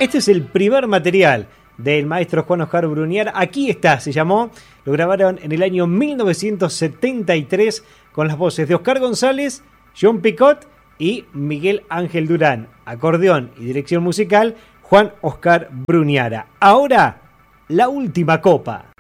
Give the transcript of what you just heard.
Este es el primer material del maestro Juan Oscar Bruniara. Aquí está, se llamó. Lo grabaron en el año 1973 con las voces de Oscar González, John Picot y Miguel Ángel Durán. Acordeón y dirección musical, Juan Oscar Bruniara. Ahora, la última copa.